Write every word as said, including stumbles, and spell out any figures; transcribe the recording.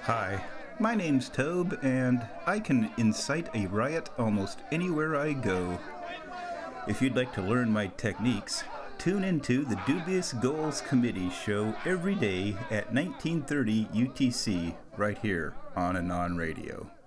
Hi, my name's Tobe, and I can incite a riot almost anywhere I go. If you'd like to learn my techniques, tune into the Dubious Goals Committee show every day at nineteen thirty U T C right here on Anon Radio.